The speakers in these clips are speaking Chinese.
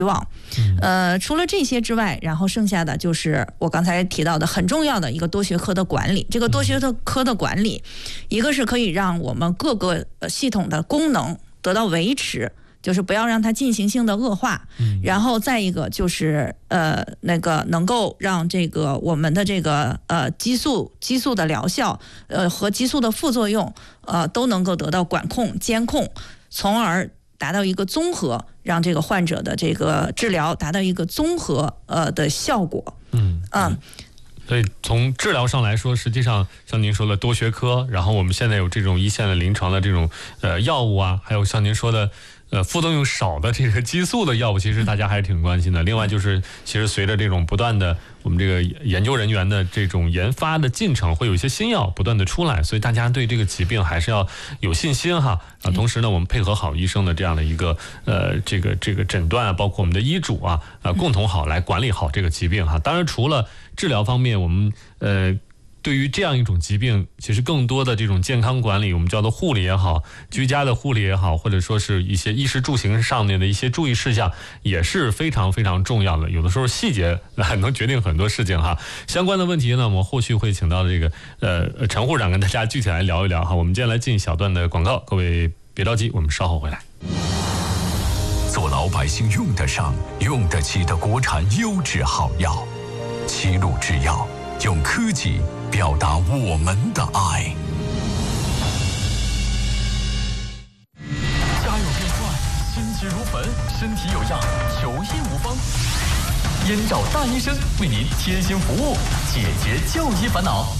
望。除了这些之外，然后剩下的就是我刚才提到的很重要的一个多学科的管理。这个多学科的管理，一个是可以让我们各个系统的功能得到维持，就是不要让它进行性的恶化。然后再一个就是能够让这个我们的这个激素的疗效和激素的副作用都能够得到管控监控，从而达到一个综合，让这个患者的这个治疗达到一个综合的效果。 所以从治疗上来说，实际上像您说的多学科，然后我们现在有这种一线的临床的这种药物啊，还有像您说的副作用少的这个激素的药物，其实大家还是挺关心的。另外就是，其实随着这种不断的我们这个研究人员的这种研发的进程，会有一些新药不断的出来，所以大家对这个疾病还是要有信心哈。同时呢，我们配合好医生的这样的一个这个诊断啊，包括我们的医嘱啊，共同好来管理好这个疾病哈。当然，除了治疗方面，我们对于这样一种疾病，其实更多的这种健康管理，我们叫做护理也好，居家的护理也好，或者说是一些衣食住行上面的一些注意事项，也是非常非常重要的。有的时候细节能决定很多事情哈。相关的问题呢，我们后续会请到这个陈护士长跟大家具体来聊一聊哈。我们接下来进一小段的广告，各位别着急，我们稍后回来。 做老百姓用得上、用得起的国产优质好药，齐鲁制药用科技表达我们的爱。 家有变坏，心急如焚，身体有恙，求医无方。燕赵大医生为您贴心服务，解决就医烦恼。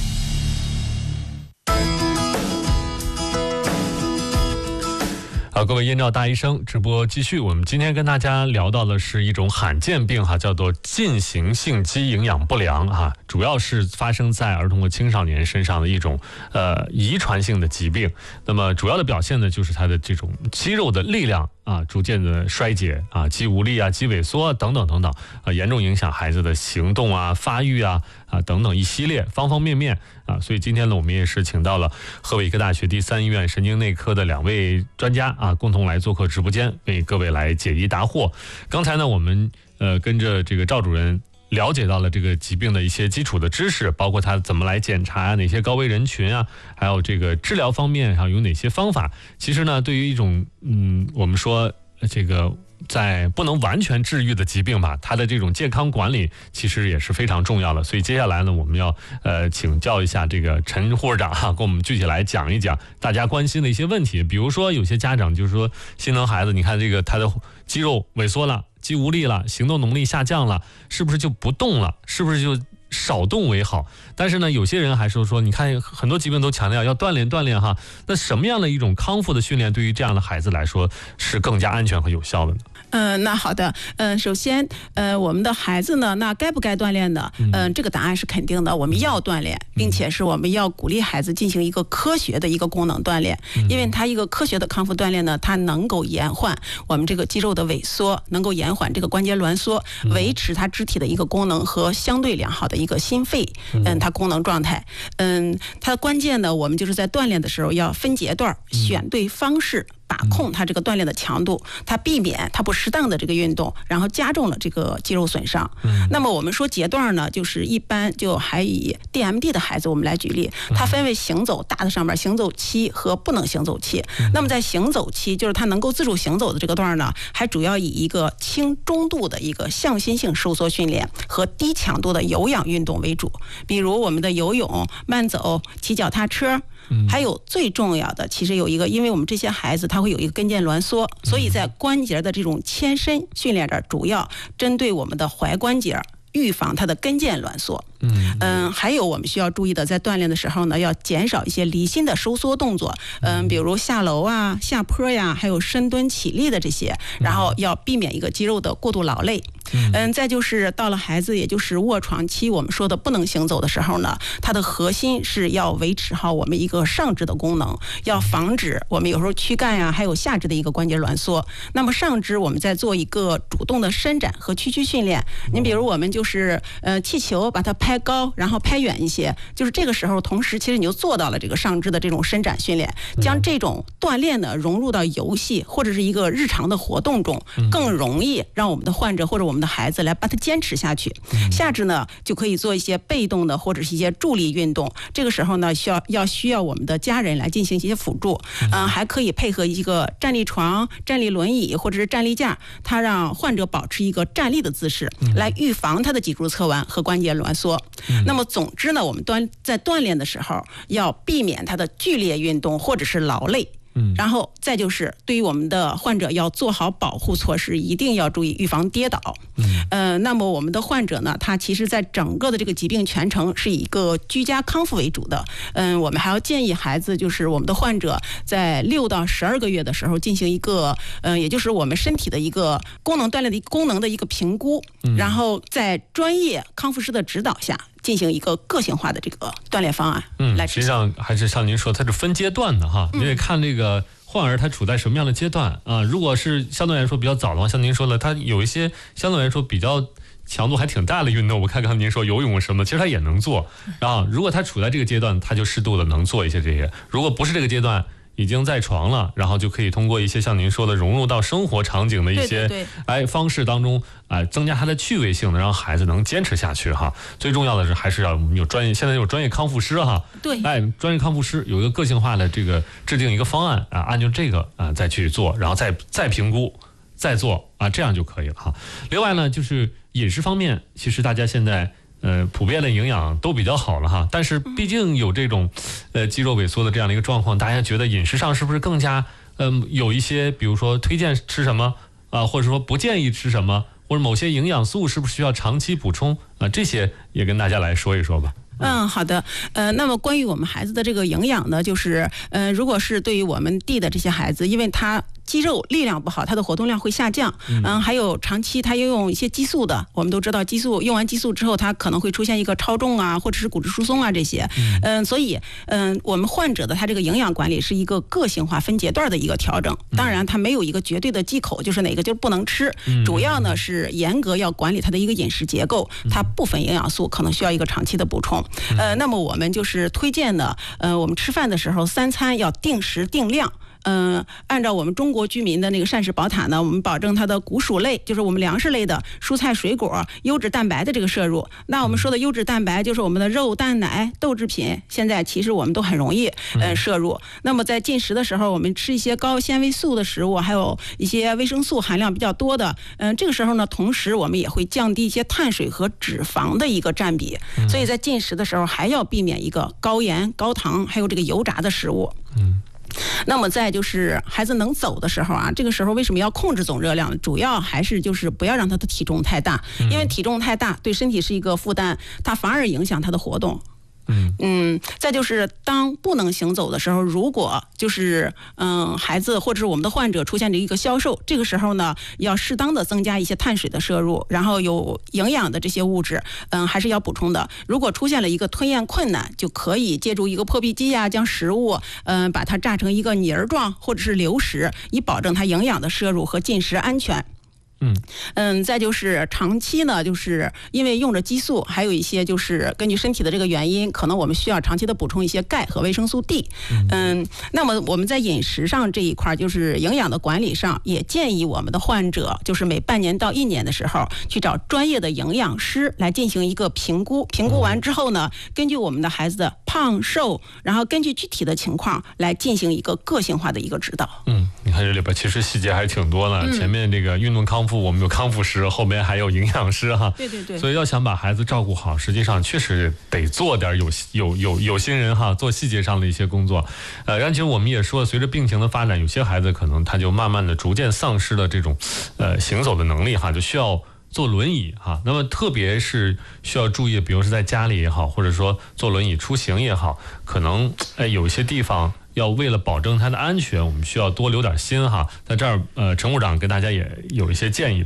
好，各位燕赵大医生直播继续。我们今天跟大家聊到的是一种罕见病哈，叫做进行性肌营养不良哈，主要是发生在儿童和青少年身上的一种遗传性的疾病。那么主要的表现呢，就是它的这种肌肉的力量逐渐的衰竭肌无力肌萎缩等等等等严重影响孩子的行动发育等等一系列方方面面所以今天呢，我们也是请到了河北医科大学第3医院神经内科的2位专家共同来做客直播间，为各位来解疑答惑。刚才呢，我们跟着这个赵主任了解到了这个疾病的一些基础的知识，包括它怎么来检查哪些高危人群还有这个治疗方面有哪些方法。其实呢，对于一种我们说这个在不能完全治愈的疾病吧，它的这种健康管理其实也是非常重要的。所以接下来呢，我们要请教一下这个陈护士长跟我们具体来讲一讲大家关心的一些问题。比如说有些家长就是说心疼孩子，你看这个他的肌肉萎缩了，肌无力了，行动能力下降了，是不是就不动了？是不是就少动为好？但是呢，有些人还是说，你看很多疾病都强调要锻炼锻炼哈。那什么样的一种康复的训练，对于这样的孩子来说是更加安全和有效的呢？ 那好的，首先，我们的孩子呢，那该不该锻炼呢？这个答案是肯定的，我们要锻炼，并且是我们要鼓励孩子进行一个科学的一个功能锻炼，因为它一个科学的康复锻炼呢，它能够延缓我们这个肌肉的萎缩，能够延缓这个关节挛缩，维持它肢体的一个功能和相对良好的一个心肺，它功能状态。它的关键呢，我们就是在锻炼的时候要分阶段，选对方式。把控它这个锻炼的强度，它避免它不适当的这个运动，然后加重了这个肌肉损伤。那么我们说阶段呢，就是一般就还以 DMD 的孩子我们来举例，它分为行走大的上面行走期和不能行走期。那么在行走期，就是它能够自主行走的这个段呢，还主要以一个轻中度的一个向心性收缩训练和低强度的有氧运动为主，比如我们的游泳、慢走、骑脚踏车。还有最重要的，其实有一个，因为我们这些孩子他会有一个跟腱挛缩，所以在关节的这种牵伸训练这儿，主要针对我们的踝关节，预防它的跟腱挛缩。还有我们需要注意的，在锻炼的时候呢，要减少一些离心的收缩动作，比如下楼下坡还有深蹲起立的这些，然后要避免一个肌肉的过度劳累。 再就是到了孩子也就是卧床期，我们说的不能行走的时候呢，它的核心是要维持好我们一个上肢的功能，要防止我们有时候躯干呀还有下肢的一个关节挛缩。那么上肢我们在做一个主动的伸展和屈曲训练。您比如我们就是气球把它拍高，然后拍远一些，就是这个时候同时其实你就做到了这个上肢的这种伸展训练，将这种锻炼呢融入到游戏或者是一个日常的活动中，更容易让我们的患者或者我们的孩子来把它坚持下去。下肢呢就可以做一些被动的或者是一些助力运动，这个时候呢需要我们的家人来进行一些辅助，还可以配合一个站立床、站立轮椅或者是站立架，它让患者保持一个站立的姿势，来预防他的脊柱侧弯和关节挛缩。那么总之呢，我们在锻炼的时候要避免他的剧烈运动或者是劳累。然后再就是对于我们的患者要做好保护措施，一定要注意预防跌倒。那么我们的患者呢，他其实在整个的这个疾病全程是以一个居家康复为主的。我们还要建议孩子，就是我们的患者在6到12个月的时候进行一个也就是我们身体的一个功能锻炼的一个功能的一个评估，然后在专业康复师的指导下进行一个个性化的这个锻炼方案。 实际上还是像您说，它是分阶段的哈，你得看这个患儿他处在什么样的阶段啊。如果是相对来说比较早的话，像您说的，他有一些相对来说比较强度还挺大的运动，我看看您说游泳什么，其实他也能做啊。如果他处在这个阶段，他就适度的能做一些这些；如果不是这个阶段，已经在床了，然后就可以通过一些像您说的融入到生活场景的一些方式当中，增加他的趣味性的，让孩子能坚持下去哈。最重要的是还是要我们有专业，现在有专业康复师哈， 对， 专业康复师有一个个性化的这个制定一个方案啊，按照这个再去做，然后再评估再做啊，这样就可以了哈。另外呢，就是饮食方面，其实大家现在普遍的营养都比较好了哈，但是毕竟有这种肌肉萎缩的这样的一个状况，大家觉得饮食上是不是更加有一些，比如说推荐吃什么或者说不建议吃什么，或者某些营养素是不是需要长期补充这些也跟大家来说一说吧。 好的。那么关于我们孩子的这个营养呢，就是如果是对于我们地的这些孩子，因为他肌肉力量不好，他的活动量会下降。还有长期他又用一些激素的，我们都知道激素用完激素之后，他可能会出现一个超重或者是骨质疏松这些。所以我们患者的他这个营养管理是一个个性化分阶段的一个调整。当然，他没有一个绝对的忌口，就是哪个就不能吃。主要呢是严格要管理他的一个饮食结构，他部分营养素可能需要一个长期的补充。那么我们就是推荐呢，我们吃饭的时候3餐要定时定量。按照我们中国居民的那个膳食宝塔呢，我们保证它的谷薯类，就是我们粮食类的蔬菜水果、优质蛋白的这个摄入。那我们说的优质蛋白就是我们的肉、蛋、奶、豆制品，现在其实我们都很容易摄入。那么在进食的时候，我们吃一些高纤维素的食物，还有一些维生素含量比较多的。这个时候呢，同时我们也会降低一些碳水和脂肪的一个占比。所以在进食的时候还要避免一个高盐、高糖还有这个油炸的食物。那么再就是孩子能走的时候这个时候为什么要控制总热量呢？主要还是就是不要让他的体重太大，因为体重太大对身体是一个负担，它反而影响他的活动。再就是当不能行走的时候，如果就是孩子或者是我们的患者出现了一个消瘦，这个时候呢要适当的增加一些碳水的摄入，然后有营养的这些物质还是要补充的。如果出现了一个吞咽困难，就可以借助一个破壁机将食物把它榨成一个泥儿状或者是流食，以保证它营养的摄入和进食安全。再就是长期呢，就是因为用着激素，还有一些就是根据身体的这个原因，可能我们需要长期的补充一些钙和维生素 D。那么我们在饮食上这一块，就是营养的管理上，也建议我们的患者就是每半年到1年的时候去找专业的营养师来进行一个评估。评估完之后呢，根据我们的孩子的胖瘦，然后根据具体的情况来进行一个个性化的一个指导。 你看这里边其实细节还挺多的。前面这个运动康复我们有康复师，后边还有营养师哈。 对。 所以要想把孩子照顾好，实际上确实得做点有心人哈，做细节上的一些工作。其实我们也说，随着病情的发展，有些孩子可能他就慢慢的逐渐丧失了这种行走的能力哈，就需要坐轮椅哈。那么特别是需要注意，比如是在家里也好，或者说坐轮椅出行也好，可能有一些地方要为了保证他的安全，我们需要多留点心哈。在这儿陈部长跟大家也有一些建议吧。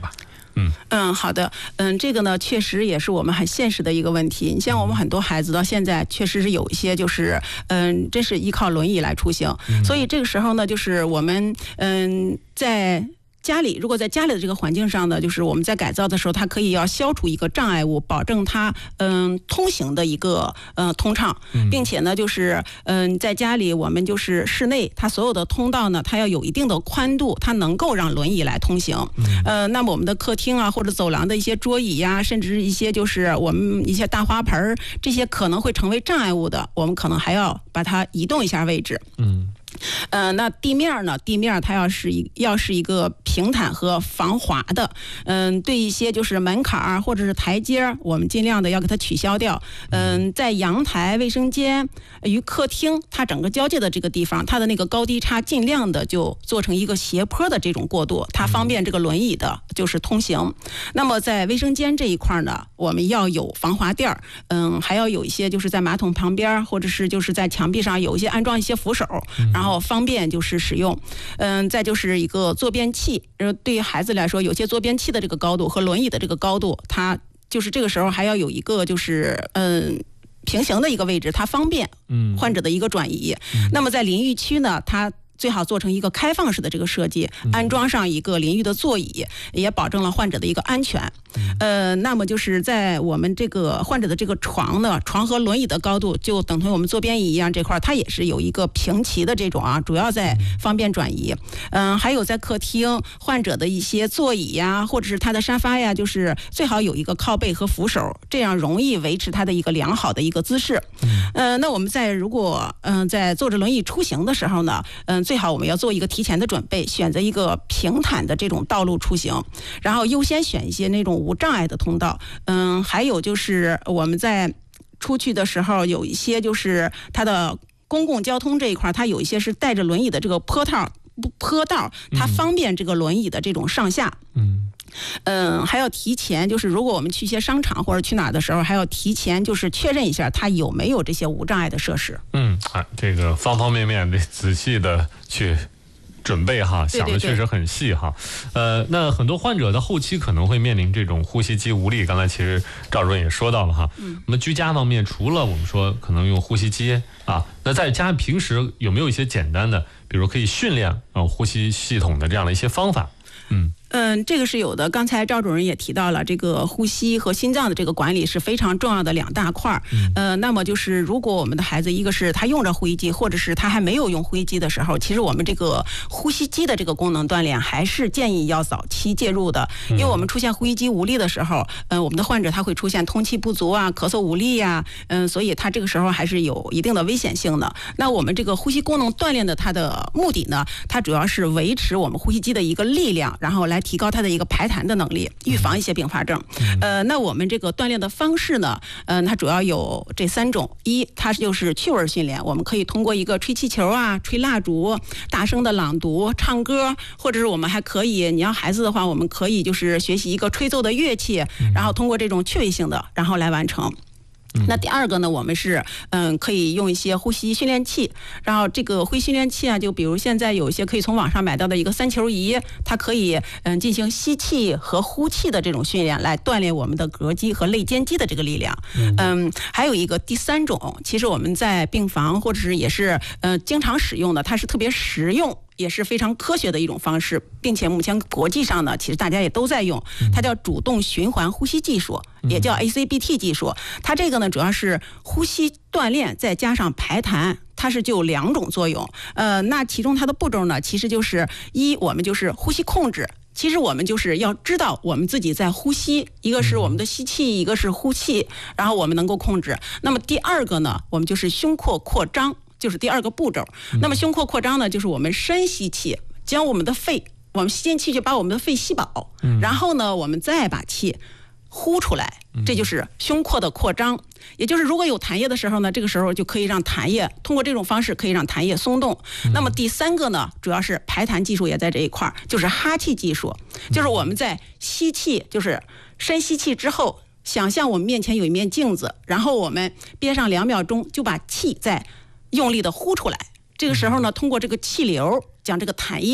好的，这个呢，确实也是我们很现实的一个问题。你像我们很多孩子到现在，确实是有一些就是，真是依靠轮椅来出行。所以这个时候呢，就是我们，在家里，如果在家里的这个环境上呢，就是我们在改造的时候，它可以要消除一个障碍物，保证它通行的一个通畅，并且呢，就是在家里我们就是室内，它所有的通道呢，它要有一定的宽度，它能够让轮椅来通行。那么我们的客厅啊，或者走廊的一些桌椅呀，甚至是一些就是我们一些大花盆这些可能会成为障碍物的，我们可能还要把它移动一下位置。那地面呢？地面它要是一个平坦和防滑的，对一些就是门槛或者是台阶，我们尽量的要给它取消掉。在阳台、卫生间与客厅，它整个交界的这个地方，它的那个高低差尽量的就做成一个斜坡的这种过渡，它方便这个轮椅的就是通行。那么在卫生间这一块呢，我们要有防滑垫还要有一些就是在马桶旁边或者是就是在墙壁上有一些安装一些扶手，然后方便就是使用。再就是一个坐便器，对于孩子来说，有些坐便器的这个高度和轮椅的这个高度，它就是这个时候还要有一个就是平行的一个位置，它方便患者的一个转移。那么在淋浴区呢，它最好做成一个开放式的这个设计，安装上一个淋浴的座椅，也保证了患者的一个安全。那么就是在我们这个患者的这个床呢，床和轮椅的高度就等同于我们坐便椅一样，这块它也是有一个平齐的这种主要在方便转移。还有在客厅患者的一些座椅呀，或者是他的沙发呀，就是最好有一个靠背和扶手，这样容易维持他的一个良好的一个姿势。那我们如果在坐着轮椅出行的时候呢，最好我们要做一个提前的准备，选择一个平坦的这种道路出行，然后优先选一些那种无障碍的通道。还有就是我们在出去的时候，有一些就是它的公共交通这一块，它有一些是带着轮椅的这个坡道，它方便这个轮椅的这种上下。还要提前，就是如果我们去一些商场或者去哪儿的时候，还要提前就是确认一下它有没有这些无障碍的设施。 这个方方面面得仔细的去准备哈，想的确实很细哈。那很多患者的后期可能会面临这种呼吸机无力，刚才其实赵主任也说到了哈。那么居家方面，除了我们说可能用呼吸机那在家平时有没有一些简单的，比如可以训练呼吸系统的这样的一些方法？ 这个是有的。刚才赵主任也提到了，这个呼吸和心脏的这个管理是非常重要的两大块。那么就是如果我们的孩子一个是他用着呼吸机，或者是他还没有用呼吸机的时候，其实我们这个呼吸机的这个功能锻炼还是建议要早期介入的。因为我们出现呼吸机无力的时候，我们的患者他会出现通气不足咳嗽无力所以他这个时候还是有一定的危险性的。那我们这个呼吸功能锻炼的它的目的呢，它主要是维持我们呼吸机的一个力量，然后来提高它的一个排痰的能力，预防一些并发症。那我们这个锻炼的方式呢，它主要有这3种。一，它就是趣味训练，我们可以通过一个吹气球吹蜡烛、大声的朗读、唱歌，或者是我们还可以，你要孩子的话，我们可以就是学习一个吹奏的乐器，然后通过这种趣味性的，然后来完成。那第二个呢，我们是可以用一些呼吸训练器，然后这个呼吸训练器就比如现在有一些可以从网上买到的一个3球仪，它可以进行吸气和呼气的这种训练，来锻炼我们的膈肌和肋间肌的这个力量。还有一个第3种，其实我们在病房或者是也是经常使用的，它是特别实用，也是非常科学的一种方式，并且目前国际上呢，其实大家也都在用，它叫主动循环呼吸技术，也叫 ACBT 技术。它这个呢，主要是呼吸锻炼再加上排痰，它是就有2种作用。那其中它的步骤呢，其实就是我们就是呼吸控制。其实我们就是要知道我们自己在呼吸，一个是我们的吸气，一个是呼气，然后我们能够控制。那么第2个呢，我们就是胸廓扩张，就是第2个步骤。那么胸廓扩张呢，就是我们深吸气，将我们的肺，我们吸进气就把我们的肺吸饱，然后呢，我们再把气呼出来，这就是胸廓的扩张。也就是如果有痰液的时候呢，这个时候就可以让痰液通过这种方式可以让痰液松动。那么第3个呢，主要是排痰技术也在这一块，就是哈气技术，就是我们在吸气，就是深吸气之后，想象我们面前有一面镜子，然后我们憋上2秒钟，就把气再用力的呼出来。这个时候呢，通过这个气流将这个痰液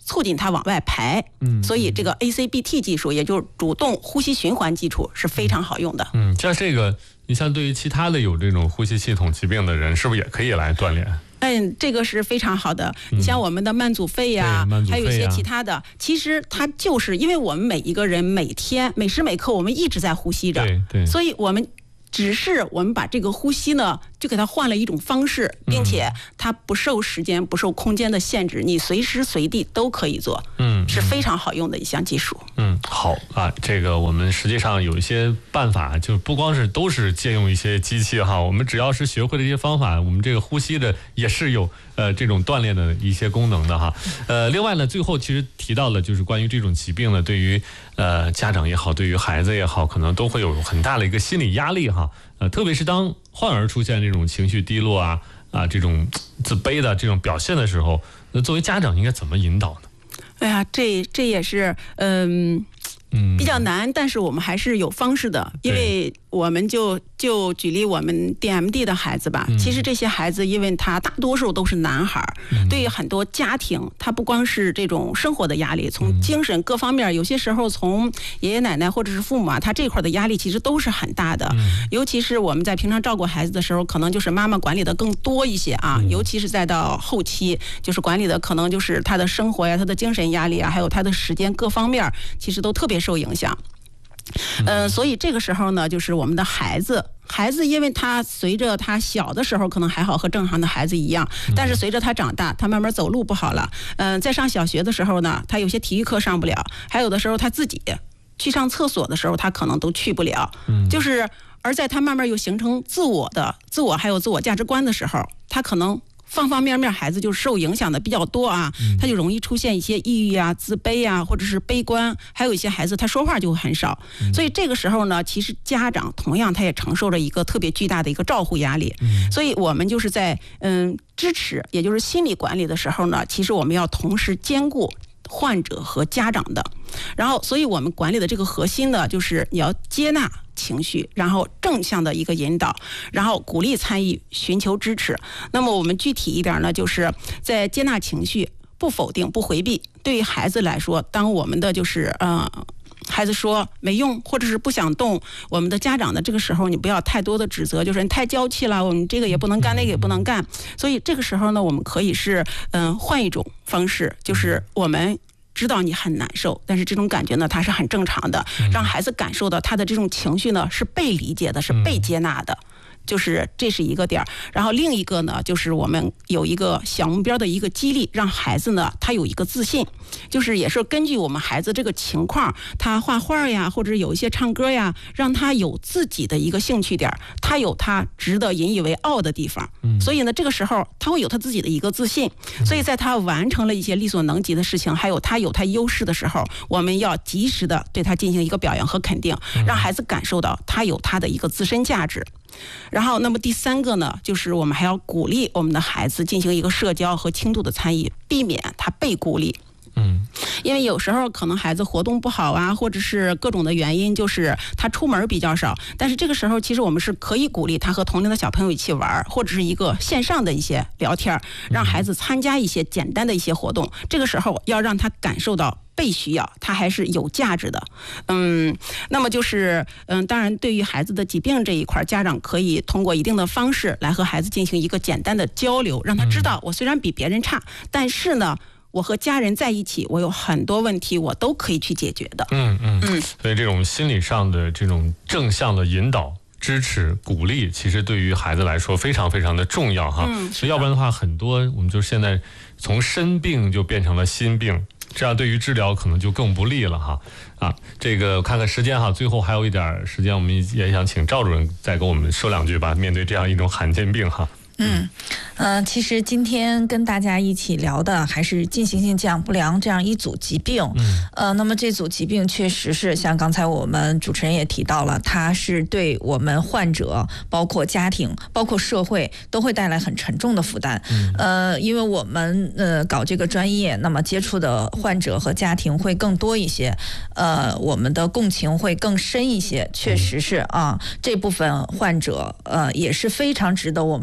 促进它往外排。所以这个 ACBT 技术，也就是主动呼吸循环技术是非常好用的。 像这个，你像对于其他的有这种呼吸系统疾病的人，是不是也可以来锻炼？ 这个是非常好的。你像我们的慢阻肺呀，还有一些其他的，其实它就是因为我们每一个人每天每时每刻我们一直在呼吸着， 对， 所以我们只是我们把这个呼吸呢，就给它换了一种方式，并且它不受时间、不受空间的限制，你随时随地都可以做，是非常好用的一项技术。 好啊，这个我们实际上有一些办法，就不光是都是借用一些机器哈，我们只要是学会了一些方法，我们这个呼吸的也是有这种锻炼的一些功能的哈。另外呢，最后其实提到了就是关于这种疾病呢，对于家长也好，对于孩子也好，可能都会有很大的一个心理压力哈。特别是当患儿出现这种情绪低落啊这种自卑的这种表现的时候，那作为家长应该怎么引导呢？ 哎呀，这也是比较难，但是我们还是有方式的，因为我们就举例我们 DMD 的孩子吧，其实这些孩子因为他大多数都是男孩，对于很多家庭，他不光是这种生活的压力，从精神各方面，有些时候从爷爷奶奶或者是父母啊，他这块的压力其实都是很大的。尤其是我们在平常照顾孩子的时候，可能就是妈妈管理的更多一些啊，尤其是再到后期，就是管理的可能就是他的生活呀、他的精神压力啊，还有他的时间各方面，其实都特别受影响。所以这个时候呢，就是我们的孩子，因为他随着他小的时候可能还好，和正常的孩子一样，但是随着他长大，他慢慢走路不好了，在上小学的时候呢，他有些体育课上不了，还有的时候他自己去上厕所的时候，他可能都去不了，就是而在他慢慢又形成自我还有自我价值观的时候，他可能方方面面孩子就受影响的比较多啊，他就容易出现一些抑郁啊、自卑啊，或者是悲观，还有一些孩子他说话就很少，所以这个时候呢，其实家长同样他也承受着一个特别巨大的一个照护压力，所以我们就是在支持，也就是心理管理的时候呢，其实我们要同时兼顾患者和家长的，然后所以我们管理的这个核心呢，就是你要接纳情绪，然后正向的一个引导，然后鼓励参与，寻求支持。那么我们具体一点呢，就是在接纳情绪，不否定，不回避。对于孩子来说，当我们的就是孩子说没用，或者是不想动，我们的家长呢，这个时候你不要太多的指责，就是你太娇气了，我们这个也不能干，那个也不能干。所以这个时候呢，我们可以是换一种方式，就是我们知道你很难受，但是这种感觉呢，它是很正常的，让孩子感受到他的这种情绪呢是被理解的，是被接纳的。就是这是一个点，然后另一个呢，就是我们有一个小目标的一个激励，让孩子呢他有一个自信，就是也是根据我们孩子这个情况，他画画呀，或者有一些唱歌呀，让他有自己的一个兴趣点，他有他值得引以为傲的地方。所以呢，这个时候他会有他自己的一个自信，所以在他完成了一些力所能及的事情，还有他优势的时候，我们要及时的对他进行一个表扬和肯定，让孩子感受到他有他的一个自身价值。然后那么第三个呢，就是我们还要鼓励我们的孩子进行一个社交和轻度的参与，避免他被孤立。因为有时候可能孩子活动不好啊，或者是各种的原因，就是他出门比较少，但是这个时候其实我们是可以鼓励他和同龄的小朋友一起玩，或者是一个线上的一些聊天，让孩子参加一些简单的一些活动，这个时候要让他感受到被需要，他还是有价值的。那么就是当然对于孩子的疾病这一块，家长可以通过一定的方式来和孩子进行一个简单的交流，让他知道我虽然比别人差，但是呢我和家人在一起，我有很多问题我都可以去解决的。 所以这种心理上的这种正向的引导、支持、鼓励，其实对于孩子来说非常非常的重要哈。所以要不然的话，很多我们就现在从身病就变成了心病，这样对于治疗可能就更不利了哈。这个看看时间哈，最后还有一点时间，我们也想请赵主任再跟我们说两句吧。面对这样一种罕见病哈。 其实今天跟大家一起聊的还是进行性降氧不良这样一组疾病。那么这组疾病确实是像刚才我们主持人也提到了，它是对我们患者、包括家庭、包括社会都会带来很沉重的负担。因为我们搞这个专业，那么接触的患者和家庭会更多一些，我们的共情会更深一些。确实是这部分患者也是非常值得我们社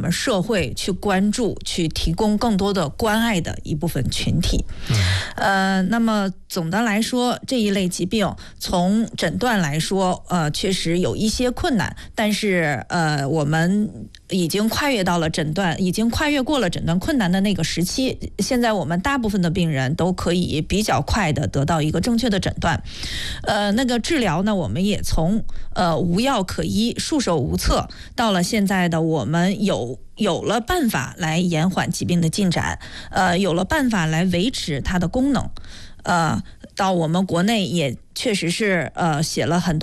会去关注、去提供更多的关爱的一部分群体。那么总的来说，这一类疾病从诊断来说，确实有一些困难，但是我们已经跨越过了诊断困难的那个时期。现在我们大部分的病人都可以比较快的得到一个正确的诊断。那个治疗呢，我们也从无药可医、束手无策，到了现在的我们有了办法来延缓疾病的进展，有了办法来维持它的功能。到我们国内也确实是写了很多